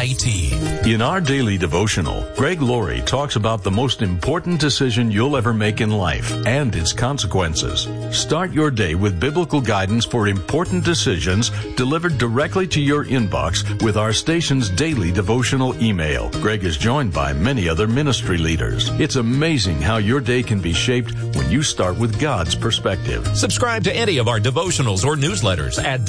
In our daily devotional, Greg Laurie talks about the most important decision you'll ever make in life and its consequences. Start your day with biblical guidance for important decisions delivered directly to your inbox with our station's daily devotional email. Greg is joined by many other ministry leaders. It's amazing how your day can be shaped when you start with God's perspective. Subscribe to any of our devotionals or newsletters at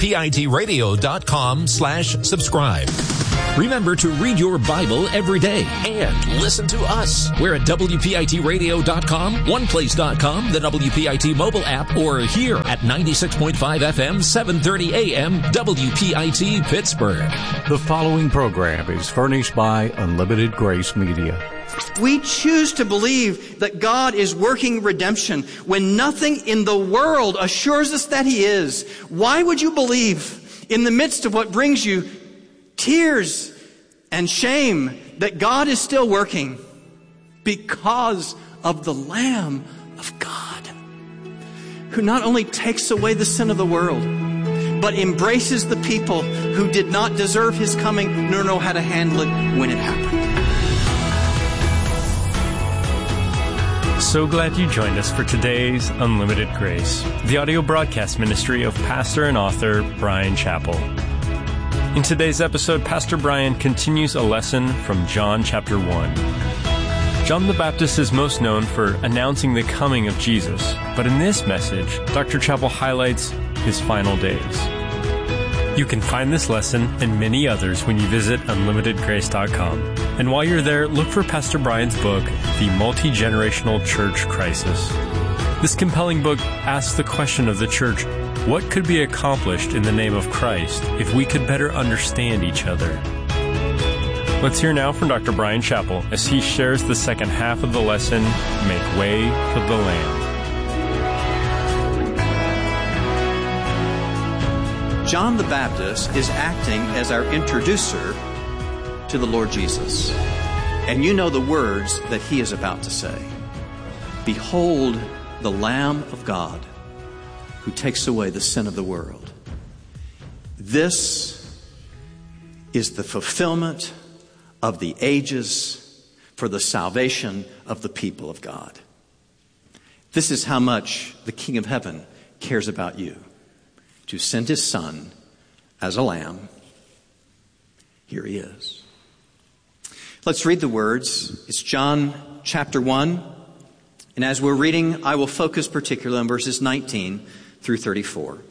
WPITradio.com/subscribe. Remember to read your Bible every day and listen to us. We're at WPITradio.com, OnePlace.com, the WPIT mobile app, or here at 96.5 FM, 730 AM, WPIT Pittsburgh. The following program is furnished by Unlimited Grace Media. We choose to believe that God is working redemption when nothing in the world assures us that He is. Why would you believe in the midst of what brings you tears and shame that God is still working? Because of the Lamb of God, who not only takes away the sin of the world, but embraces the people who did not deserve His coming nor know how to handle it when it happened. So glad you joined us for today's Unlimited Grace, the audio broadcast ministry of pastor and author Bryan Chapell. In today's episode, Pastor Bryan continues a lesson from John chapter 1. John the Baptist is most known for announcing the coming of Jesus, but in this message, Dr. Chapell highlights His final days. You can find this lesson and many others when you visit unlimitedgrace.com. And while you're there, look for Pastor Bryan's book, The Multi-Generational Church Crisis. This compelling book asks the question of the church, what could be accomplished in the name of Christ if we could better understand each other? Let's hear now from Dr. Bryan Chapell as he shares the second half of the lesson, Make Way for the Lamb. John the Baptist is acting as our introducer to the Lord Jesus. And you know the words that he is about to say. Behold the Lamb of God who takes away the sin of the world. This is the fulfillment of the ages for the salvation of the people of God. This is how much the King of Heaven cares about you. To send His Son as a lamb. Here He is. Let's read the words. It's John chapter 1. And as we're reading, I will focus particularly on verses 19 through 34.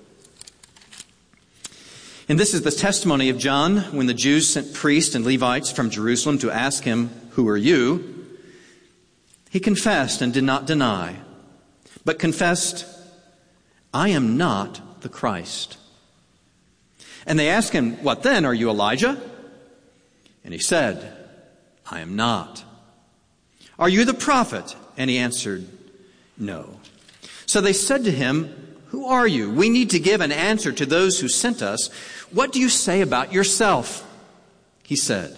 And this is the testimony of John when the Jews sent priests and Levites from Jerusalem to ask him, "Who are you?" He confessed and did not deny, but confessed, "I am not the Christ." And they asked him, "What then? Are you Elijah?" And he said, "I am not." "Are you the prophet?" And he answered, "No." So they said to him, "Who are you? We need to give an answer to those who sent us. What do you say about yourself?" He said,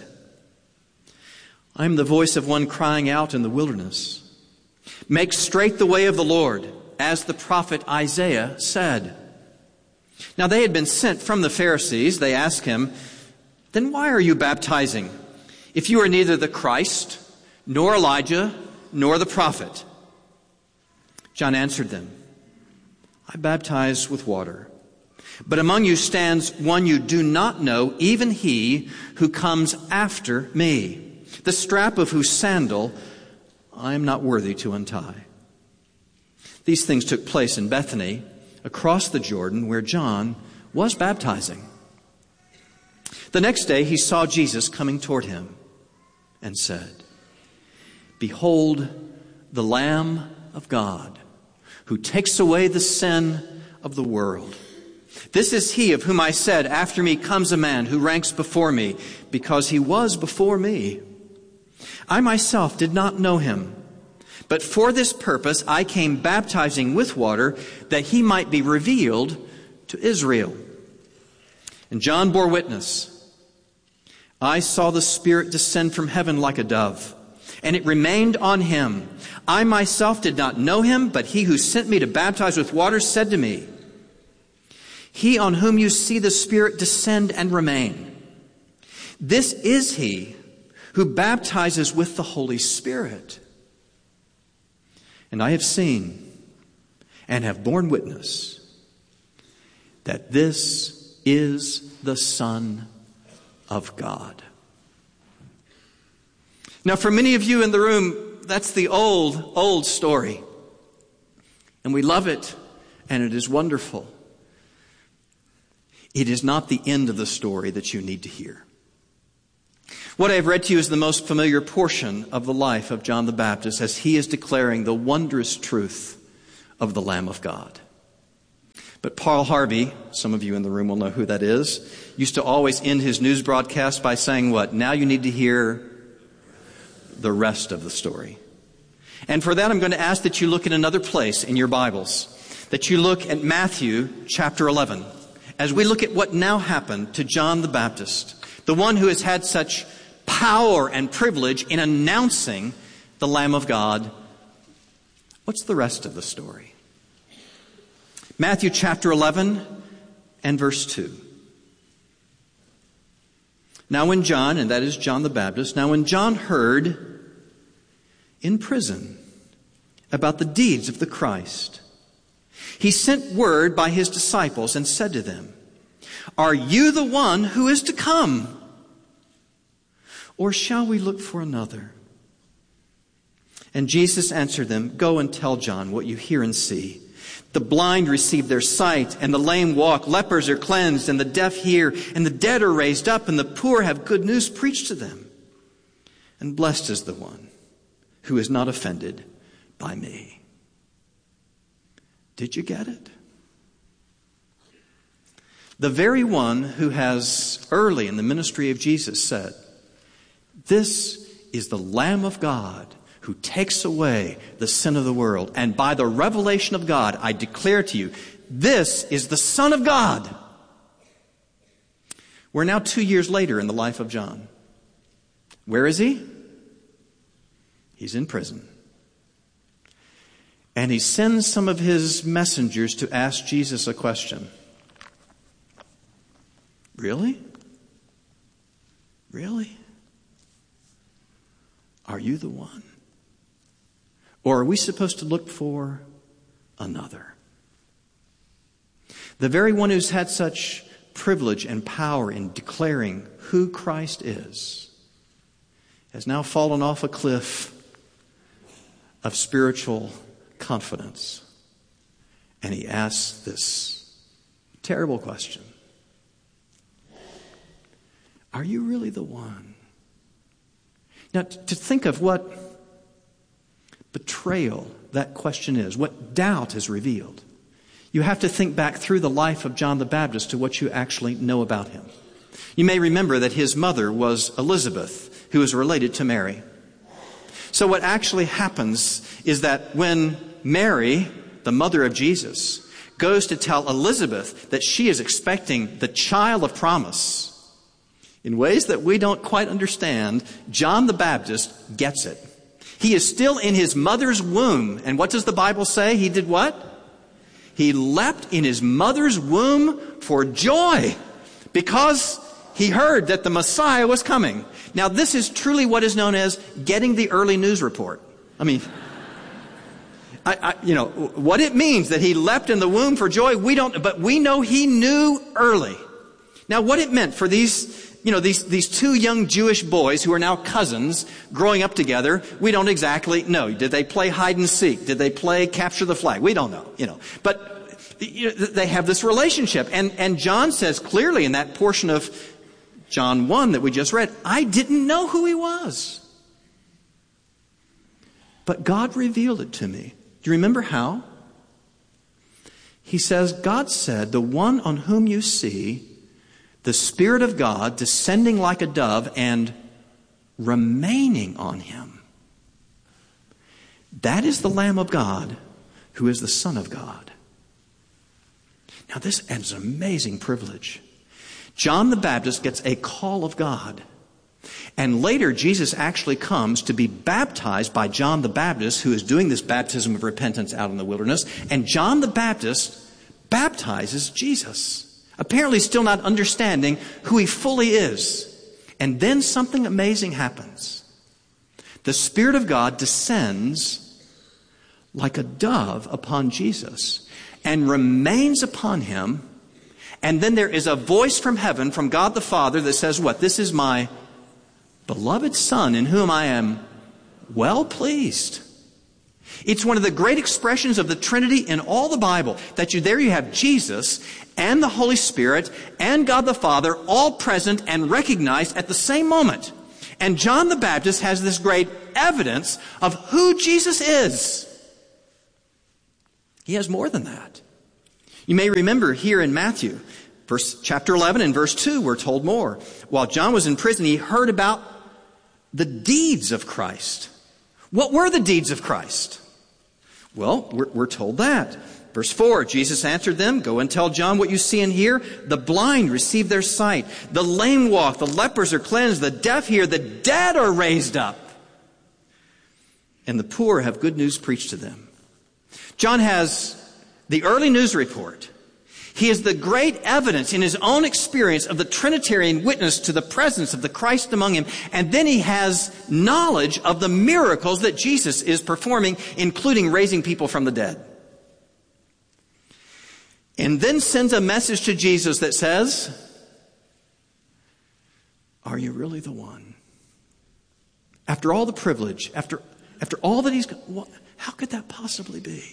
"I am the voice of one crying out in the wilderness. Make straight the way of the Lord, as the prophet Isaiah said." Now they had been sent from the Pharisees. They asked him, "Then why are you baptizing, if you are neither the Christ, nor Elijah, nor the prophet?" John answered them, "I baptize with water, but among you stands one you do not know, even he who comes after me, the strap of whose sandal I am not worthy to untie." These things took place in Bethany, across the Jordan, where John was baptizing. The next day he saw Jesus coming toward him and said, "Behold the Lamb of God, who takes away the sin of the world. This is he of whom I said, after me comes a man who ranks before me, because he was before me. I myself did not know him, but for this purpose I came baptizing with water, that he might be revealed to Israel." And John bore witness, "I saw the Spirit descend from heaven like a dove, and it remained on him. I myself did not know him, but he who sent me to baptize with water said to me, 'He on whom you see the Spirit descend and remain, This is he who baptizes with the Holy Spirit. And I have seen and have borne witness that this is the Son of God. Now, for many of you in the room, that's the old story. And we love it, and it is wonderful. It is not the end of the story that you need to hear. What I have read to you is the most familiar portion of the life of John the Baptist as he is declaring the wondrous truth of the Lamb of God. But Paul Harvey, some of you in the room will know who that is, used to always end his news broadcast by saying what? Now you need to hear the rest of the story. And for that, I'm going to ask that you look at another place in your Bibles, that you look at Matthew chapter 11, as we look at what now happened to John the Baptist, the one who has had such power and privilege in announcing the Lamb of God. What's the rest of the story? Matthew chapter 11 and verse 2. Now when John, and that is John the Baptist, now when John heard in prison about the deeds of the Christ, he sent word by his disciples and said to them, "Are you the one who is to come? Or shall we look for another?" And Jesus answered them, "Go and tell John what you hear and see. The blind receive their sight, and the lame walk. Lepers are cleansed, and the deaf hear, and the dead are raised up, and the poor have good news preached to them. And blessed is the one who is not offended by me." Did you get it? The very one who has early in the ministry of Jesus said, "This is the Lamb of God who takes away the sin of the world. And by the revelation of God, I declare to you, this is the Son of God." We're now 2 years later in the life of John. Where is he? He's in prison. And he sends some of his messengers to ask Jesus a question. Really? Really? Are you the one? Or are we supposed to look for another? The very one who's had such privilege and power in declaring who Christ is has now fallen off a cliff of spiritual confidence. And he asks this terrible question. Are you really the one? Now, to think of what betrayal that question is, what doubt is revealed, you have to think back through the life of John the Baptist to what you actually know about him. You may remember that his mother was Elizabeth, who is related to Mary. So what actually happens is that when Mary, the mother of Jesus, goes to tell Elizabeth that she is expecting the child of promise, in ways that we don't quite understand, John the Baptist gets it. He is still in his mother's womb. And what does the Bible say? He did what? He leapt in his mother's womb for joy because he heard that the Messiah was coming. Now, this is truly what is known as getting the early news report. I mean, what it means that he leapt in the womb for joy, we don't, but we know he knew early. Now, what it meant for these two young Jewish boys who are now cousins growing up together, we don't exactly know. Did they play hide and seek? Did they play capture the flag? We don't know, But they have this relationship. And John says clearly in that portion of John 1 that we just read, I didn't know who he was. But God revealed it to me. Do you remember how? He says, God said, the one on whom you see the Spirit of God descending like a dove and remaining on him. That is the Lamb of God who is the Son of God. Now this is an amazing privilege. John the Baptist gets a call of God. And later Jesus actually comes to be baptized by John the Baptist, who is doing this baptism of repentance out in the wilderness. And John the Baptist baptizes Jesus. Apparently still not understanding who he fully is. And then something amazing happens. The Spirit of God descends like a dove upon Jesus and remains upon him. And then there is a voice from heaven, from God the Father, that says what? This is my beloved Son in whom I am well pleased. It's one of the great expressions of the Trinity in all the Bible, that there you have Jesus and the Holy Spirit and God the Father all present and recognized at the same moment. And John the Baptist has this great evidence of who Jesus is. He has more than that. You may remember here in Matthew, chapter 11 and verse 2, we're told more. While John was in prison, he heard about the deeds of Christ. What were the deeds of Christ? Well, we're told that. Verse 4, Jesus answered them, "Go and tell John what you see and hear. The blind receive their sight. The lame walk. The lepers are cleansed. The deaf hear. The dead are raised up. And the poor have good news preached to them." John has the early news report. He is the great evidence in his own experience of the Trinitarian witness to the presence of the Christ among him. And then he has knowledge of the miracles that Jesus is performing, including raising people from the dead. And then sends a message to Jesus that says, "Are you really the one?" After all the privilege, after all that he's got, how could that possibly be?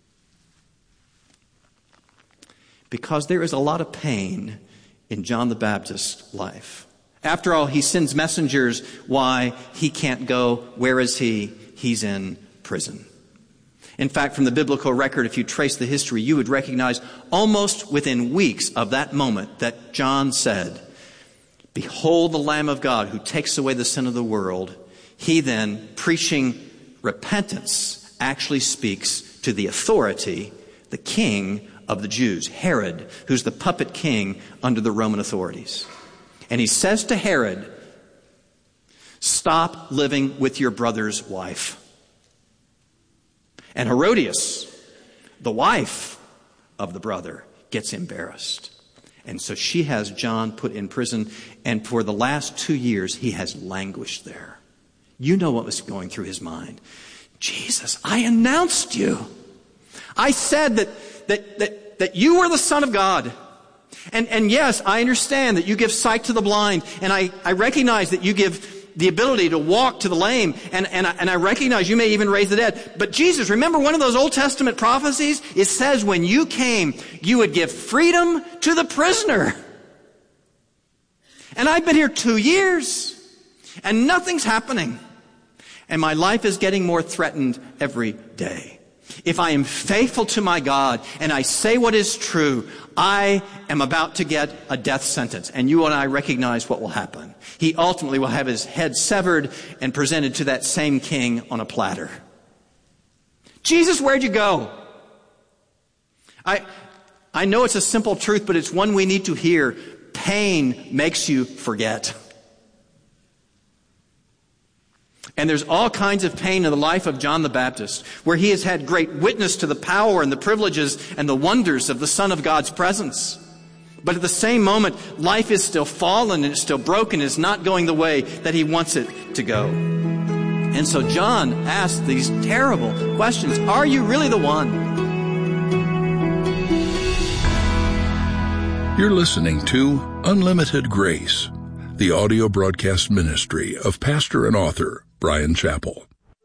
Because there is a lot of pain in John the Baptist's life. After all, he sends messengers. Why? He can't go. Where is he? He's in prison. In fact, from the biblical record, if you trace the history, you would recognize almost within weeks of that moment that John said, "Behold the Lamb of God who takes away the sin of the world." He then, preaching repentance, actually speaks to the authority, the king of the Jews, Herod, who's the puppet king under the Roman authorities. And he says to Herod, "Stop living with your brother's wife." And Herodias, the wife of the brother, gets embarrassed. And so she has John put in prison, and for the last 2 years, he has languished there. You know what was going through his mind. "Jesus, I announced you. I said that you were the Son of God. And yes, I understand that you give sight to the blind, and I recognize that you give the ability to walk to the lame, and I recognize you may even raise the dead. But Jesus, remember one of those Old Testament prophecies? It says when you came, you would give freedom to the prisoner. And I've been here 2 years, and nothing's happening. And my life is getting more threatened every day. If I am faithful to my God and I say what is true, I am about to get a death sentence. And you and I recognize what will happen. He ultimately will have his head severed and presented to that same king on a platter. Jesus, where'd you go? I know it's a simple truth, but it's one we need to hear. Pain makes you forget. And there's all kinds of pain in the life of John the Baptist, where he has had great witness to the power and the privileges and the wonders of the Son of God's presence. But at the same moment, life is still fallen and it's still broken. It's not going the way that he wants it to go. And so John asks these terrible questions. Are you really the one? You're listening to Unlimited Grace, the audio broadcast ministry of pastor and author Bryan Chapell.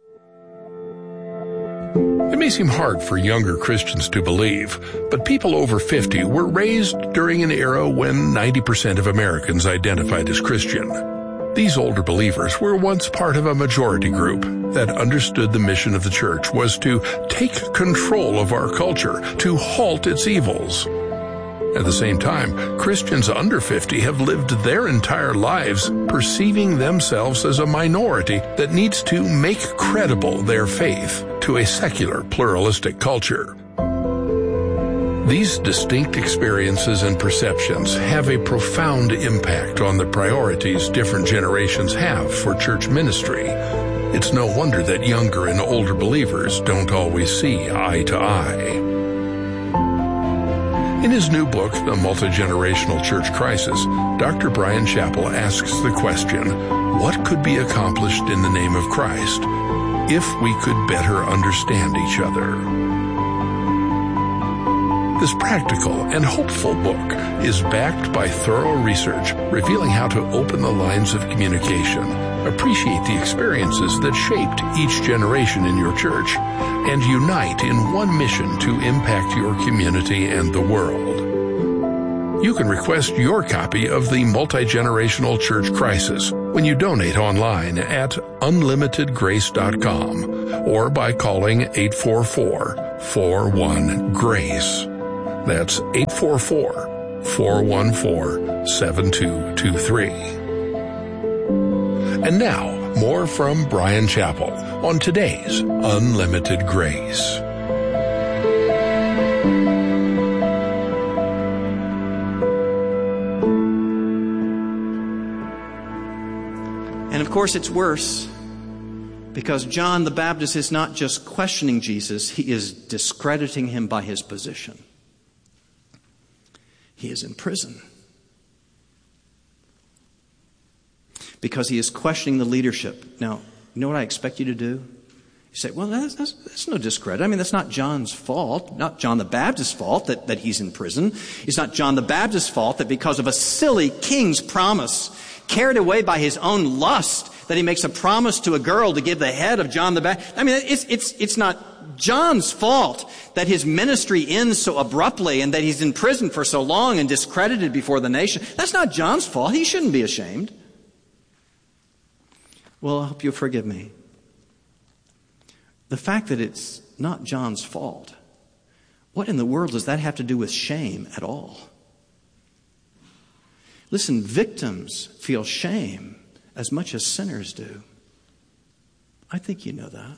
It may seem hard for younger Christians to believe, but people over 50 were raised during an era when 90% of Americans identified as Christian. These older believers were once part of a majority group that understood the mission of the church was to take control of our culture, to halt its evils. At the same time, Christians under 50 have lived their entire lives perceiving themselves as a minority that needs to make credible their faith to a secular, pluralistic culture. These distinct experiences and perceptions have a profound impact on the priorities different generations have for church ministry. It's no wonder that younger and older believers don't always see eye to eye. In his new book, The Multi-Generational Church Crisis, Dr. Bryan Chapell asks the question, what could be accomplished in the name of Christ if we could better understand each other? This practical and hopeful book is backed by thorough research revealing how to open the lines of communication, appreciate the experiences that shaped each generation in your church, and unite in one mission to impact your community and the world. You can request your copy of The Multi-Generational Church Crisis when you donate online at unlimitedgrace.com or by calling 844-41-GRACE. That's 844-414-7223. And now, more from Bryan Chapell on today's Unlimited Grace. And of course it's worse, because John the Baptist is not just questioning Jesus, he is discrediting him by his position. He is in prison because he is questioning the leadership. Now, you know what I expect you to do? You say, well, that's no discredit. I mean, that's not John's fault, not John the Baptist's fault that he's in prison. It's not John the Baptist's fault that because of a silly king's promise, carried away by his own lust, that he makes a promise to a girl to give the head of John the Baptist. I mean, it's not John's fault that his ministry ends so abruptly and that he's in prison for so long and discredited before the nation. That's not John's fault. He shouldn't be ashamed. Well, I hope you'll forgive me. The fact that it's not John's fault, what in the world does that have to do with shame at all? Listen, victims feel shame as much as sinners do. I think you know that.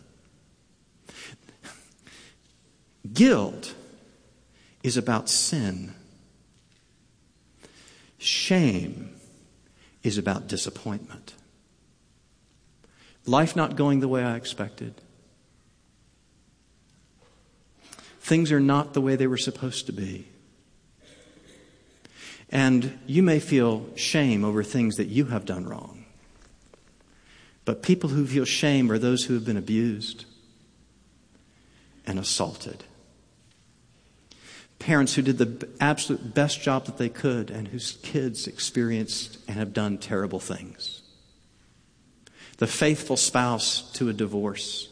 Guilt is about sin. Shame is about disappointment. Life not going the way I expected. Things are not the way they were supposed to be. And you may feel shame over things that you have done wrong. But people who feel shame are those who have been abused and assaulted. Parents who did the absolute best job that they could and whose kids experienced and have done terrible things. The faithful spouse to a divorce.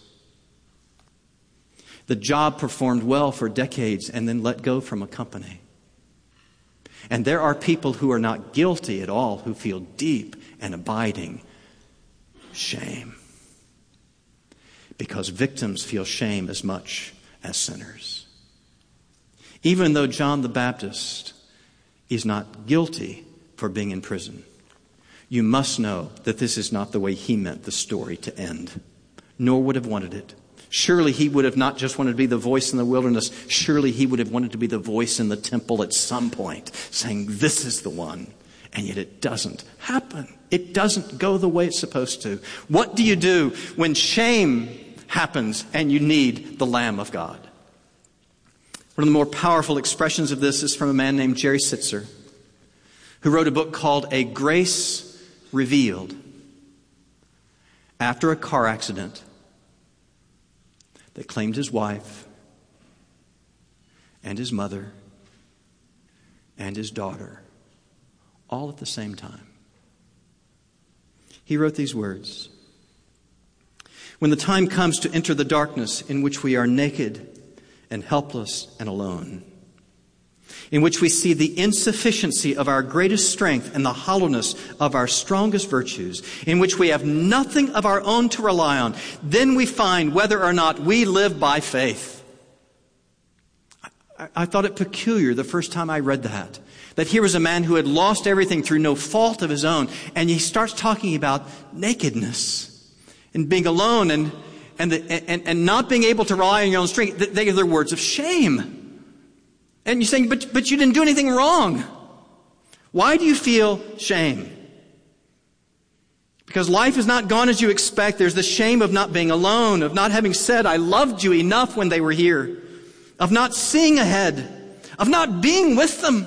The job performed well for decades and then let go from a company. And there are people who are not guilty at all who feel deep and abiding shame. Because victims feel shame as much as sinners. Even though John the Baptist is not guilty for being in prison, you must know that this is not the way he meant the story to end, nor would have wanted it. Surely he would have not just wanted to be the voice in the wilderness. Surely he would have wanted to be the voice in the temple at some point, saying, this is the one. And yet it doesn't happen. It doesn't go the way it's supposed to. What do you do when shame happens and you need the Lamb of God? One of the more powerful expressions of this is from a man named Jerry Sitzer, who wrote a book called A Grace Revealed. After a car accident that claimed his wife and his mother and his daughter all at the same time. He wrote these words. When the time comes to enter the darkness in which we are naked and helpless and alone, in which we see the insufficiency of our greatest strength and the hollowness of our strongest virtues, in which we have nothing of our own to rely on, then we find whether or not we live by faith. I thought it peculiar the first time I read that here was a man who had lost everything through no fault of his own, and he starts talking about nakedness and being alone and not being able to rely on your own strength. They are the words of shame. And you're saying, but you didn't do anything wrong. Why do you feel shame? Because life has not gone as you expect. There's the shame of not being alone, of not having said, I loved you enough when they were here, of not seeing ahead, of not being with them,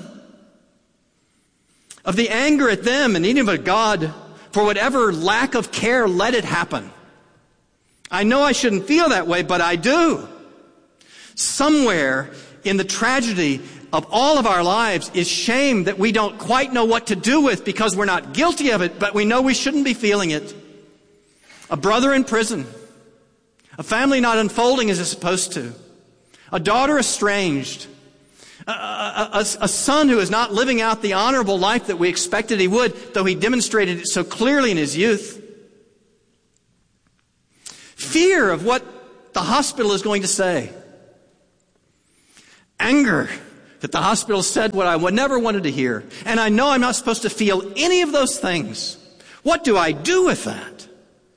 of the anger at them and even at God for whatever lack of care let it happen. I know I shouldn't feel that way, but I do. Somewhere in the tragedy of all of our lives is shame that we don't quite know what to do with because we're not guilty of it, but we know we shouldn't be feeling it. A brother in prison, a family not unfolding as it's supposed to, a daughter estranged, a son who is not living out the honorable life that we expected he would, though he demonstrated it so clearly in his youth. Fear of what the hospital is going to say. Anger that the hospital said what I never wanted to hear. And I know I'm not supposed to feel any of those things. What do I do with that?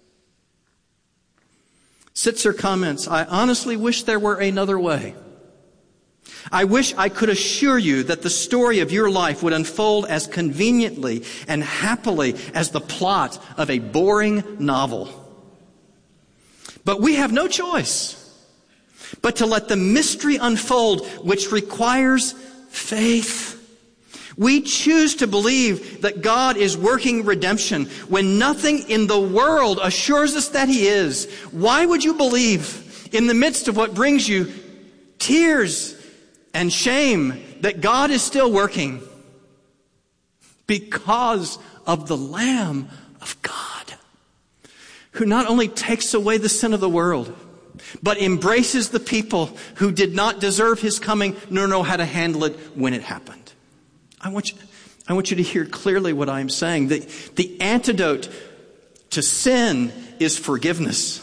Sitzer comments, I honestly wish there were another way. I wish I could assure you that the story of your life would unfold as conveniently and happily as the plot of a boring novel. But we have no choice but to let the mystery unfold, which requires faith. We choose to believe that God is working redemption when nothing in the world assures us that He is. Why would you believe in the midst of what brings you tears and shame that God is still working? Because of the Lamb of God, who not only takes away the sin of the world, but embraces the people who did not deserve His coming nor know how to handle it when it happened. I want you to hear clearly what I'm saying. The antidote to sin is forgiveness.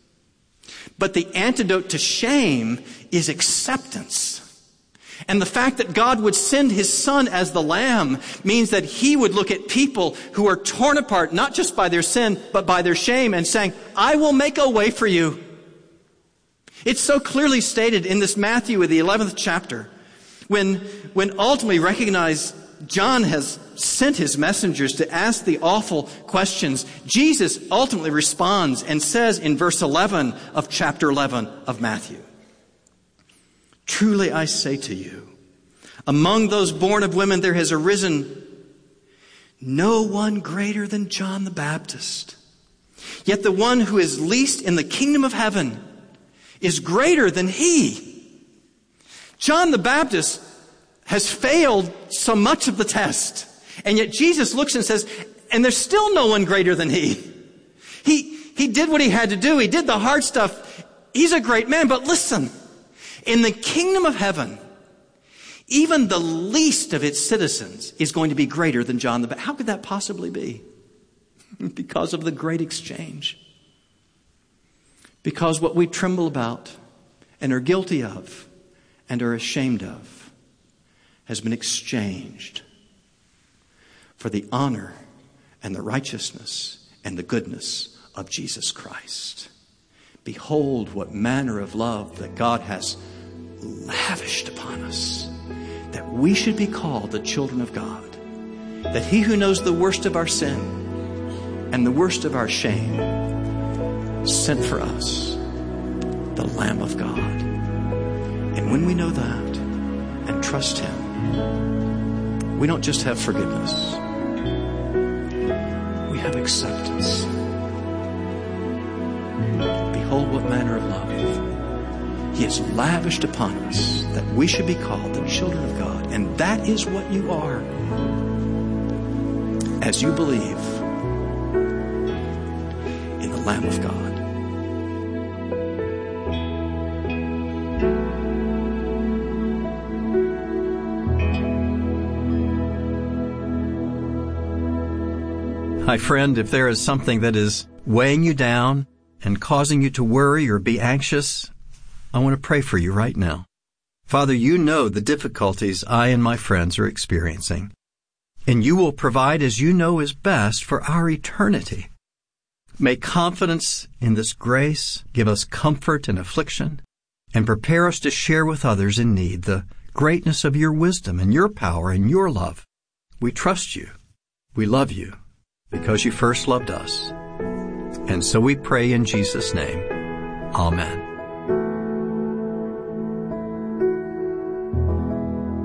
But the antidote to shame is acceptance. And the fact that God would send His Son as the Lamb means that He would look at people who are torn apart, not just by their sin, but by their shame, and saying, I will make a way for you. It's so clearly stated in this Matthew, in the 11th chapter, when ultimately recognized John has sent his messengers to ask the awful questions, Jesus ultimately responds and says in verse 11 of chapter 11 of Matthew, truly I say to you, among those born of women there has arisen no one greater than John the Baptist. Yet the one who is least in the kingdom of heaven is greater than he. John the Baptist has failed so much of the test. And yet Jesus looks and says, and there's still no one greater than he. He did what he had to do. He did the hard stuff. He's a great man. But listen, in the kingdom of heaven, even the least of its citizens is going to be greater than John the Baptist. How could that possibly be? Because of the great exchange. Because what we tremble about and are guilty of and are ashamed of has been exchanged for the honor and the righteousness and the goodness of Jesus Christ. Behold what manner of love that God has lavished upon us, that we should be called the children of God, that He who knows the worst of our sin and the worst of our shame sent for us the Lamb of God. And when we know that and trust Him, we don't just have forgiveness, we have acceptance. Behold what manner of love He has lavished upon us, that we should be called the children of God. And that is what you are as you believe in the Lamb of God. My friend, if there is something that is weighing you down and causing you to worry or be anxious, I want to pray for you right now. Father, you know the difficulties I and my friends are experiencing, and you will provide as you know is best for our eternity. May confidence in this grace give us comfort in affliction and prepare us to share with others in need the greatness of your wisdom and your power and your love. We trust you. We love you because you first loved us. And so we pray in Jesus' name. Amen.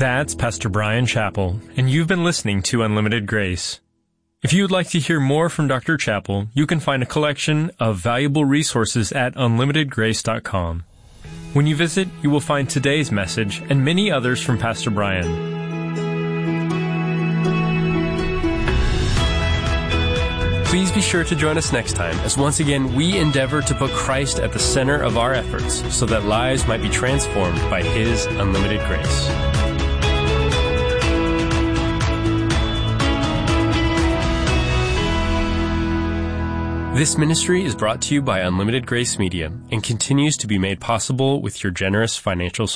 That's Pastor Bryan Chapell, and you've been listening to Unlimited Grace. If you would like to hear more from Dr. Chapell, you can find a collection of valuable resources at unlimitedgrace.com. When you visit, you will find today's message and many others from Pastor Bryan. Please be sure to join us next time as once again we endeavor to put Christ at the center of our efforts so that lives might be transformed by His unlimited grace. This ministry is brought to you by Unlimited Grace Media and continues to be made possible with your generous financial support.